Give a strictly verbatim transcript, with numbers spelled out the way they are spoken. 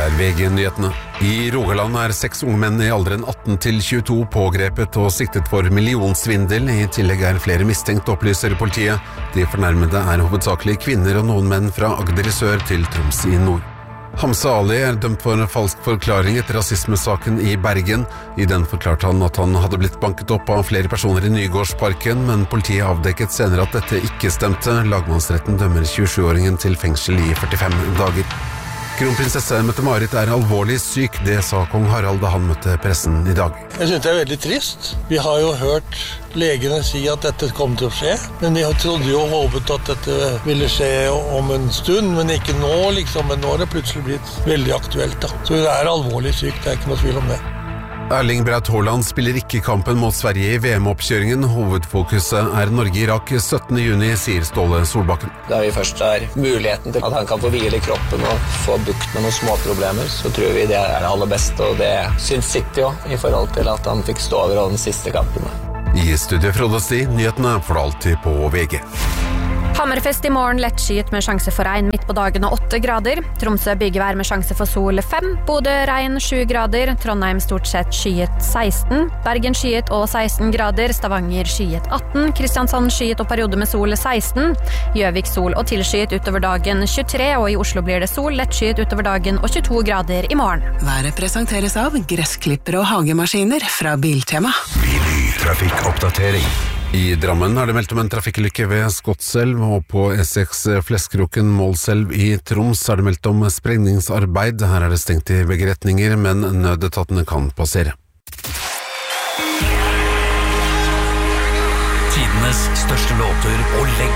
er V G-nyhetene. I Rogaland er seks unge menn i alderen atten til tjueto pågrepet og siktet for millionsvindel. I tillegg er flere mistenkt, opplyser politiet. De fornærmede er hovedsakelig kvinner og noen menn fra Agder i sør til Troms i nord. Hamza Ali er dømt for en falsk forklaring etter rasismesaken i Bergen. I den forklarte han at han hadde blitt banket opp av flere personer i Nygårdsparken, men politiet avdekket senere at dette ikke stemte. Lagmannsretten dømmer tjuesjuåringen til fengsel i førtifem dager. Kronprinsesse Mette-Marit er alvorlig syk, det sa kong Harald da han møtte pressen i dag. Jeg synes det er veldig trist. Vi har jo hørt legene si at dette kom til å skje, men vi trodde jo og håpet at dette ville skje om en stund, men ikke nå liksom, men nå har det plutselig blitt veldig aktuelt da. Så det er alvorlig syk, det er ikke noe tvil om det. Erling Braut Haaland spiller ikke kampen mot Sverige i V M-oppkjøringen. Hovedfokuset er Norge-Irak syttende juni, sier Ståle Solbakken. Da vi først har muligheten til at han kan få hvile i kroppen og få bukt med noen små problemer, så tror vi det er det aller beste, og det syns City også, i forhold til at han fikk stå over den siste kampen. I studiet Frode Sti, nyhetene får du alltid på V G. Hammerfest i morgen, lett skyet med sjanse for regn midt på dagen og åtte grader. Tromsø byggevær med sjanse for sol fem, Bodø regn sju grader, Trondheim stort sett skyet seksten, Bergen skyet og seksten grader, Stavanger skyet atten, Kristiansand skyet og periode med sol seksten, Gjøvik sol og tilskyet utover dagen tjuetre, og i Oslo blir det sol, lett skyet utover dagen og tjueto grader i morgen. Været presenteres av gressklippere og hagemaskiner fra Biltema. Trafikkoppdatering. I Drammen er det meldt om en trafikkulykke ved Skotselv, og på E seks Fleskroken Målselv i Troms er det meldt om sprengningsarbeid. Her er det stengt i begge retninger, men nødetatene kan passere. Tidenes største låter og legend.